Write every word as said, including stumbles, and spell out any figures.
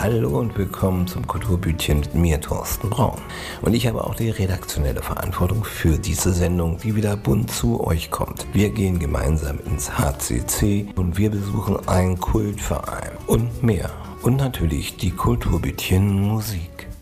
Hallo und willkommen zum Kulturbütchen mit mir, Thorsten Braun. Und ich habe auch die redaktionelle Verantwortung für diese Sendung, die wieder bunt zu euch kommt. Wir gehen gemeinsam ins H C C und wir besuchen einen Kultverein und mehr. Und natürlich die Kulturbütchen Musik.